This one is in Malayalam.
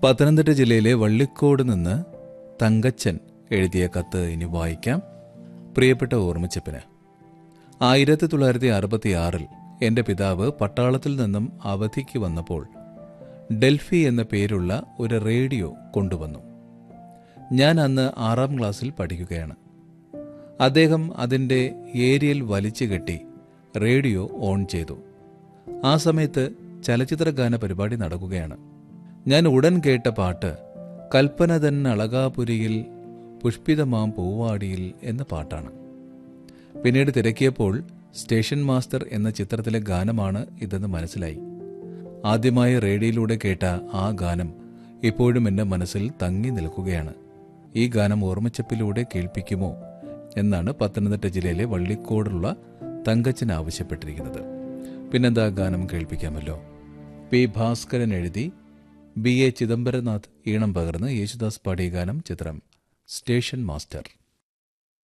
പത്തനംതിട്ട ജില്ലയിലെ വള്ളിക്കോട് നിന്ന് തങ്കച്ചൻ എഴുതിയ കത്ത് ഇനി വായിക്കാം. പ്രിയപ്പെട്ട ഓർമ്മച്ചപ്പിന്, 1966 എൻ്റെ പിതാവ് പട്ടാളത്തിൽ നിന്നും അവധിക്ക് വന്നപ്പോൾ ഡെൽഫി എന്ന പേരുള്ള ഒരു റേഡിയോ കൊണ്ടുവന്നു. ഞാൻ അന്ന് 6ാം ക്ലാസ്സിൽ പഠിക്കുകയാണ്. അദ്ദേഹം അതിൻ്റെ ഏരിയൽ വലിച്ചു കെട്ടി റേഡിയോ ഓൺ ചെയ്തു. ആ സമയത്ത് ചലച്ചിത്ര ഗാന പരിപാടി നടക്കുകയാണ്. ഞാൻ ഉടൻ കേട്ട പാട്ട് കൽപ്പന തൻ അളകാപുരിയിൽ പുഷ്പിതമാം പൂവാടിയിൽ എന്ന പാട്ടാണ്. പിന്നീട് തിരക്കിയപ്പോൾ സ്റ്റേഷൻ മാസ്റ്റർ എന്ന ചിത്രത്തിലെ ഗാനമാണ് ഇതെന്ന് മനസ്സിലായി. ആദ്യമായി റേഡിയോയിലൂടെ കേട്ട ആ ഗാനം ഇപ്പോഴും എൻ്റെ മനസ്സിൽ തങ്ങി നിൽക്കുകയാണ്. ഈ ഗാനം ഓർമ്മച്ചപ്പിലൂടെ കേൾപ്പിക്കുമോ എന്നാണ് പത്തനംതിട്ട ജില്ലയിലെ വള്ളിക്കോടുള്ള തങ്കച്ചൻ ആവശ്യപ്പെട്ടിരിക്കുന്നത്. പിന്നെന്താ, ഗാനം കേൾപ്പിക്കാമല്ലോ. പി ഭാസ്കരൻ എഴുതി BA ചിദംബരനാഥ് ഈണം പകർന്ന് യേശുദാസ് പാടിയ ഗാനം. ചിത്രം സ്റ്റേഷൻ മാസ്റ്റർ.